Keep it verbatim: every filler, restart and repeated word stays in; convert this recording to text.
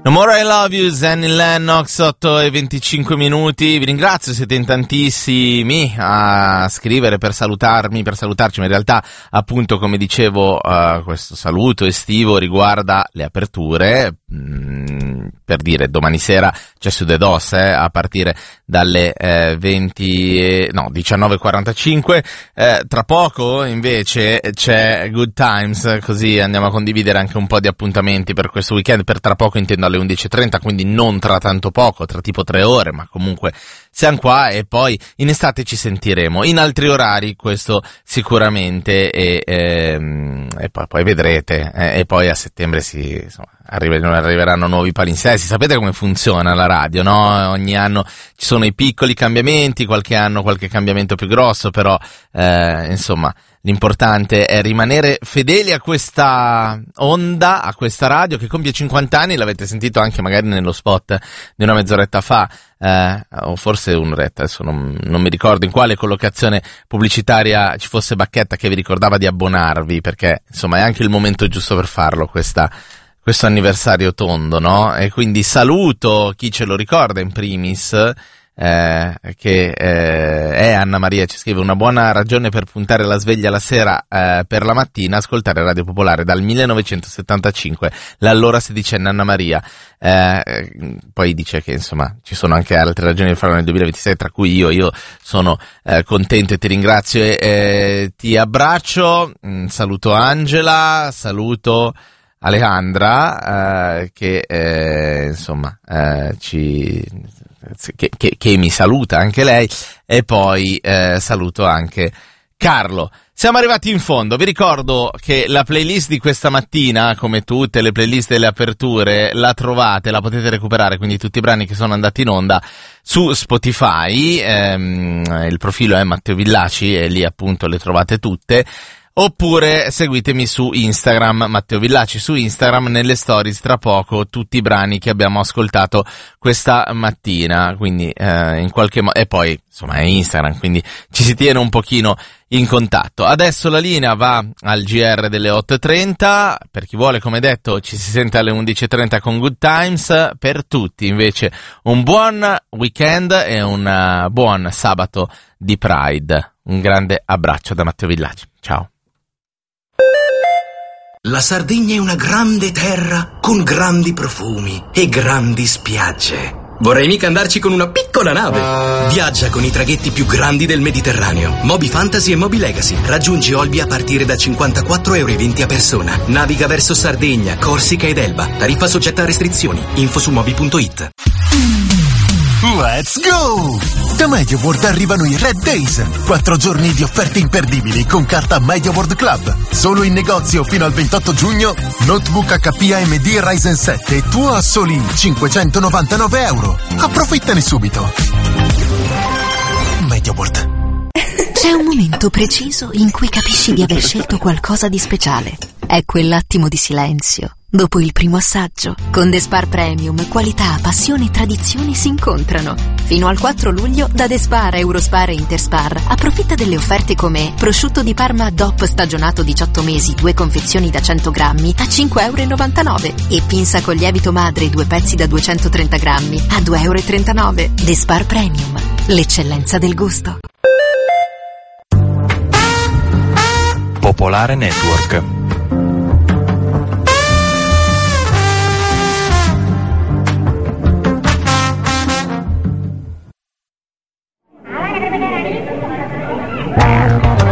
No More I Love You, Annie Lennox, otto e venticinque minuti. Vi ringrazio, siete in tantissimi a scrivere per salutarmi, per salutarci, ma in realtà appunto come dicevo uh, questo saluto estivo riguarda le aperture, mm, per dire domani sera c'è su The Dos eh, a partire dalle eh, venti, no diciannove e quarantacinque, eh, tra poco invece c'è Good Times, così andiamo a condividere anche un po' di appuntamenti per questo weekend. Per tra poco intendo alle undici e trenta, quindi non tra tanto poco, tra tipo tre ore, ma comunque siamo qua e poi in estate ci sentiremo in altri orari, questo sicuramente, e, e, e poi, poi vedrete, e, e poi a settembre si, insomma, arriveranno, arriveranno nuovi palinsesti. Sapete come funziona la radio, no? Ogni anno ci sono i piccoli cambiamenti, qualche anno qualche cambiamento più grosso, però eh, insomma l'importante è rimanere fedeli a questa onda, a questa radio che compie cinquanta anni. L'avete sentito anche magari nello spot di una mezz'oretta fa, eh, o forse un'oretta, adesso non, non mi ricordo in quale collocazione pubblicitaria ci fosse Bacchetta che vi ricordava di abbonarvi, perché insomma è anche il momento giusto per farlo, questa questo anniversario tondo, no? E quindi saluto chi ce lo ricorda in primis, eh, che eh, è Anna Maria, ci scrive: una buona ragione per puntare la sveglia la sera eh, per la mattina, ascoltare Radio Popolare dal millenovecentosettantacinque, l'allora sedicenne Anna Maria. Eh, poi dice che insomma ci sono anche altre ragioni per farlo nel duemilaventisei, tra cui io, io sono eh, contento e ti ringrazio e eh, ti abbraccio. Mm, saluto Angela, saluto Alejandra, eh, che eh, insomma eh, ci che, che, che mi saluta anche lei, e poi eh, saluto anche Carlo. Siamo arrivati in fondo. Vi ricordo che la playlist di questa mattina, come tutte le playlist delle aperture, la trovate, la potete recuperare, quindi tutti i brani che sono andati in onda su Spotify. Ehm, il profilo è Matteo Villaci e lì appunto le trovate tutte. Oppure seguitemi su Instagram, Matteo Villaci su Instagram, nelle stories tra poco tutti i brani che abbiamo ascoltato questa mattina, quindi eh, in qualche modo, e poi insomma è Instagram, quindi ci si tiene un pochino in contatto. Adesso la linea va al G R delle otto e trenta, per chi vuole, come detto, ci si sente alle undici e trenta con Good Times. Per tutti invece un buon weekend e un uh, buon sabato di Pride. Un grande abbraccio da Matteo Villaci, ciao. La Sardegna è una grande terra con grandi profumi e grandi spiagge. Vorrei mica andarci con una piccola nave. Viaggia con i traghetti più grandi del Mediterraneo. Moby Fantasy e Moby Legacy. Raggiungi Olbia a partire da cinquantaquattro euro e venti a persona. Naviga verso Sardegna, Corsica ed Elba. Tariffa soggetta a restrizioni. Info su moby punto it. Let's go! Da MediaWorld arrivano i Red Days. Quattro giorni di offerte imperdibili con carta MediaWorld Club. Solo in negozio fino al ventotto giugno. Notebook H P A M D Ryzen sette tuo a soli cinquecentonovantanove euro. Approfittane subito. MediaWorld. C'è un momento preciso in cui capisci di aver scelto qualcosa di speciale. È quell'attimo di silenzio dopo il primo assaggio. Con The Spar Premium, qualità, passione e tradizione si incontrano. Fino al quattro luglio da The Spar, Eurospar e Interspar approfitta delle offerte come prosciutto di Parma D O P stagionato diciotto mesi, due confezioni da cento grammi a cinque euro e novantanove e pinza con lievito madre due pezzi da duecentotrenta grammi a due euro e trentanove. The Spar Premium, l'eccellenza del gusto. Popolare Network.